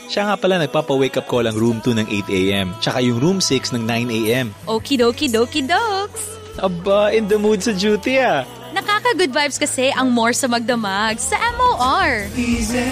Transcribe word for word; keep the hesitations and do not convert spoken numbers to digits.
Siya nga pala nagpapa-wake up call ang room two ng eight a.m. Tsaka yung room six ng nine a.m. Okidoki doki dokes. Aba, in the mood sa duty ah. Nakaka-good vibes kasi ang more sa magdamag sa M O R.